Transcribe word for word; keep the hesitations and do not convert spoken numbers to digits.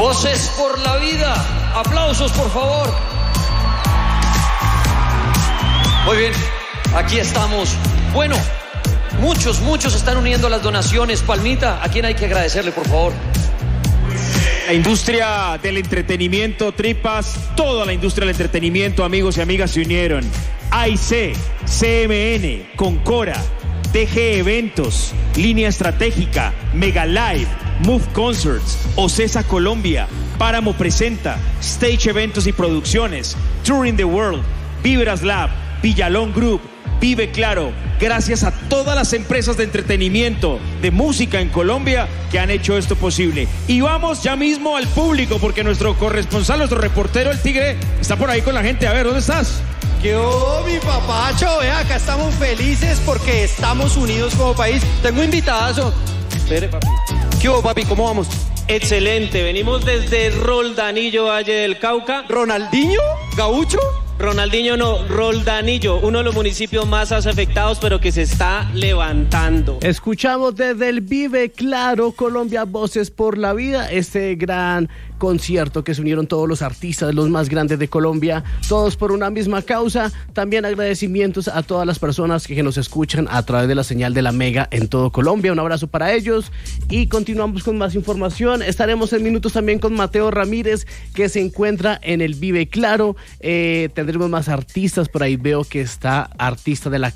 Voces por la vida. Aplausos, por favor. Muy bien, aquí estamos. Bueno, muchos, muchos están uniendo las donaciones. Palmita, ¿a quién hay que agradecerle, por favor? La industria del entretenimiento, Tripas, toda la industria del entretenimiento, amigos y amigas, se unieron. A I C, C M N, Concora, T G Eventos, Línea Estratégica, Mega Live, Move Concerts, Ocesa Colombia, Páramo Presenta, Stage Eventos y Producciones, Touring the World, Vibras Lab, Villalón Group, Vive Claro. Gracias a todas las empresas de entretenimiento, de música en Colombia que han hecho esto posible. Y vamos ya mismo al público porque nuestro corresponsal, nuestro reportero, el Tigre, está por ahí con la gente. A ver, ¿dónde estás? ¿Qué hubo, mi papacho? Ve, acá estamos felices porque estamos unidos como país. Tengo invitadas. Espere, papi. ¿Qué hubo, papi? ¿Cómo vamos? Excelente, venimos desde Roldanillo, Valle del Cauca. ¿Ronaldinho? ¿Gaucho? Ronaldinho no, Roldanillo, uno de los municipios más afectados, pero que se está levantando. Escuchamos desde el Vive Claro Colombia Voces por la Vida, este gran concierto que se unieron todos los artistas, los más grandes de Colombia, todos por una misma causa. También agradecimientos a todas las personas que nos escuchan a través de la señal de la Mega en todo Colombia. Un abrazo para ellos y continuamos con más información. Estaremos en minutos también con Mateo Ramírez, que se encuentra en el Vive Claro. Eh, tendremos más artistas, por ahí veo que está artista de la